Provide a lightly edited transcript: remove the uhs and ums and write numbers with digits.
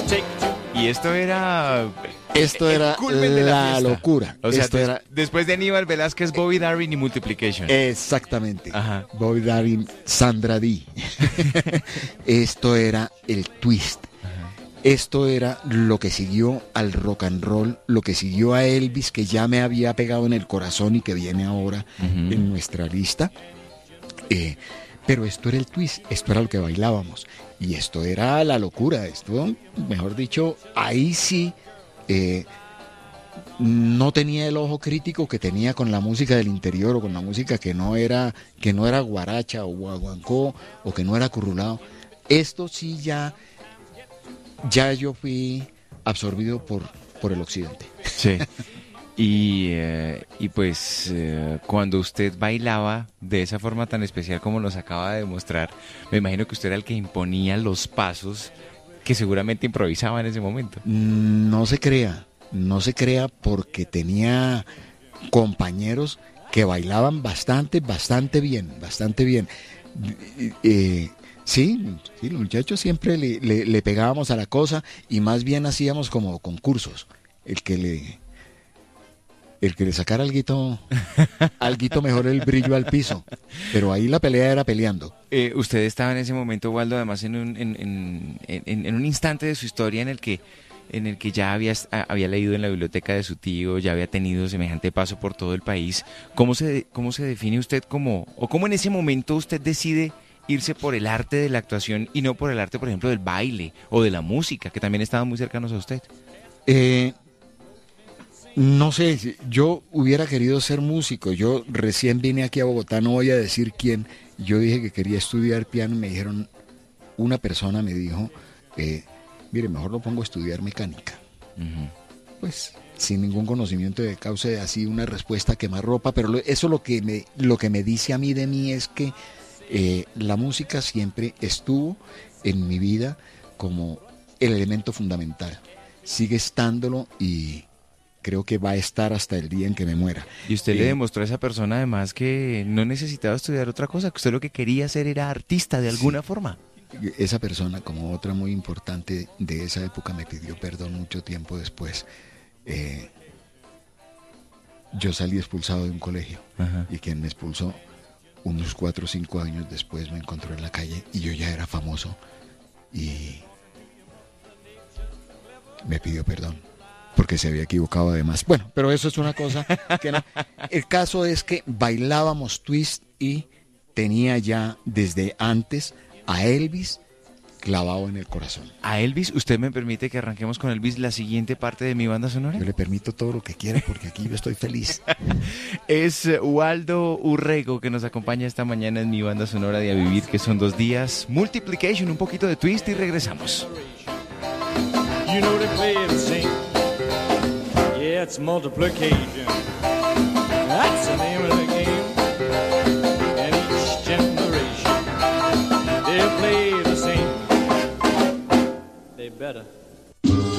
Y esto era el culmen de la fiesta. locura. O sea, Esto era después de Aníbal Velázquez, Bobby Darin y Multiplication. exactamente. Ajá. Bobby Darin, Sandra Dee. Esto era el twist. Esto era lo que siguió al rock and roll, lo que siguió a Elvis, que ya me había pegado en el corazón y que viene ahora en nuestra lista. Pero esto era el twist, esto era lo que bailábamos. Y esto era la locura. Esto, mejor dicho, ahí sí no tenía el ojo crítico que tenía con la música del interior o con la música que no era guaracha o guaguancó o que no era currulao. Esto sí ya yo fui absorbido por el occidente. Sí. Y pues cuando usted bailaba de esa forma tan especial como nos acaba de demostrar, me imagino que usted era el que imponía los pasos que seguramente improvisaba en ese momento. No se crea porque tenía compañeros que bailaban bastante bien. Sí, los muchachos siempre le pegábamos a la cosa y más bien hacíamos como concursos. El que le sacara alguito mejor el brillo al piso. Pero ahí la pelea era peleando. Usted estaba en ese momento, Waldo, además en un instante de su historia en el que ya había leído en la biblioteca de su tío, ya había tenido semejante paso por todo el país. ¿Cómo se define usted cómo en ese momento usted decide irse por el arte de la actuación y no por el arte, por ejemplo, del baile o de la música, que también estaban muy cercanos a usted? No sé, yo hubiera querido ser músico. Yo recién vine aquí a Bogotá, no voy a decir quién. Yo dije que quería estudiar piano y me dijeron, una persona me dijo, mire, mejor lo pongo a estudiar mecánica. Pues sin ningún conocimiento de causa, así una respuesta quemarropa, pero eso lo que me dice a mí de mí es que la música siempre estuvo en mi vida como el elemento fundamental. Sigue estándolo y creo que va a estar hasta el día en que me muera. Y usted le demostró a esa persona además que no necesitaba estudiar otra cosa, que usted lo que quería hacer era artista de alguna forma. Esa persona, como otra muy importante de esa época, me pidió perdón mucho tiempo después. Yo salí expulsado de un colegio. Ajá. Y quien me expulsó unos 4 o 5 años después me encontró en la calle y yo ya era famoso y me pidió perdón porque se había equivocado además. Bueno, pero eso es una cosa que no. El caso es que bailábamos twist y tenía ya desde antes a Elvis clavado en el corazón. A Elvis, ¿usted me permite que arranquemos con Elvis la siguiente parte de mi banda sonora? Yo le permito todo lo que quiera porque aquí yo estoy feliz. Es Waldo Urrego que nos acompaña esta mañana en mi banda sonora de A Vivir, que son 2 días. Multiplication, un poquito de twist y regresamos. You know they play the same. Yeah, it's multiplication. That's the name of the